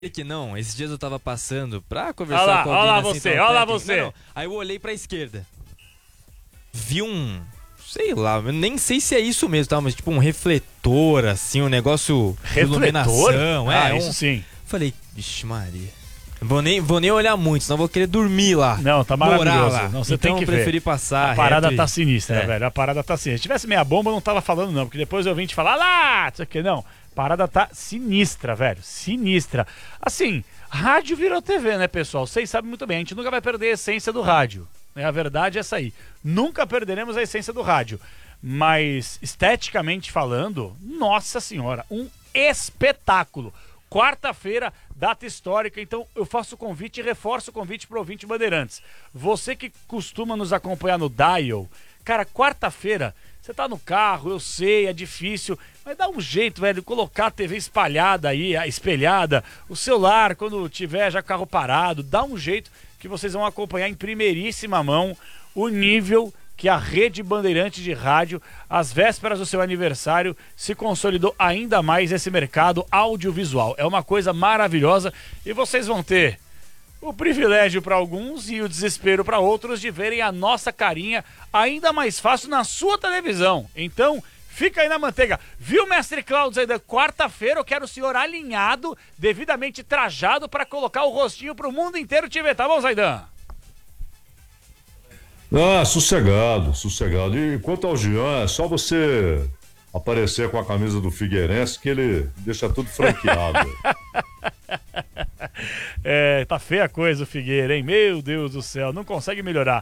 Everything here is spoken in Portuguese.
que não, esses dias eu tava passando pra conversar com alguém. Olha lá na você, central olha lá técnica. você. Não. Aí eu olhei pra esquerda. Vi sei lá, eu nem sei se é isso mesmo, tá? Mas tipo um refletor, assim, um negócio de iluminação. Isso sim. Falei, vixe Maria. Vou nem olhar muito, senão vou querer dormir lá. Não, tá maravilhoso. Lá. Não, você então tem que eu preferi ver. passar. A parada reto tá sinistra, É. velho. A parada tá sinistra. Se tivesse meia bomba, eu não tava falando, não. Porque depois eu vim te falar lá, isso aqui. Não. A parada tá sinistra, velho. Sinistra. Assim, rádio virou TV, né, pessoal? Vocês sabem muito bem. A gente nunca vai perder a essência do rádio. A verdade é essa aí. Nunca perderemos a essência do rádio. Mas, esteticamente falando, nossa senhora, um espetáculo. Quarta-feira, data histórica, então eu faço o convite e reforço o convite para o ouvinte Bandeirantes. Você que costuma nos acompanhar no Dial, cara, quarta-feira, você tá no carro, eu sei, é difícil, mas dá um jeito, velho, colocar a TV espalhada aí, espelhada, o celular, quando tiver já carro parado, dá um jeito que vocês vão acompanhar em primeiríssima mão o nível que a Rede Bandeirantes de Rádio, às vésperas do seu aniversário, se consolidou ainda mais nesse mercado audiovisual. É uma coisa maravilhosa e vocês vão ter o privilégio para alguns e o desespero para outros de verem a nossa carinha ainda mais fácil na sua televisão. Então, fica aí na manteiga. Viu, mestre Cláudio Zaidan? Quarta-feira eu quero o senhor alinhado, devidamente trajado para colocar o rostinho para o mundo inteiro te ver, tá bom, Zaidan? Ah, sossegado. E quanto ao Jean, é só você aparecer com a camisa do Figueirense que ele deixa tudo franqueado. Tá feia a coisa o Figueira, hein? Meu Deus do céu, não consegue melhorar.